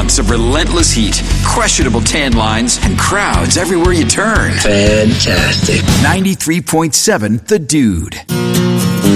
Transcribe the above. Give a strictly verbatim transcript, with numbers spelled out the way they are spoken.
months of relentless heat, questionable tan lines, and crowds everywhere you turn. Fantastic. ninety-three point seven The Dude.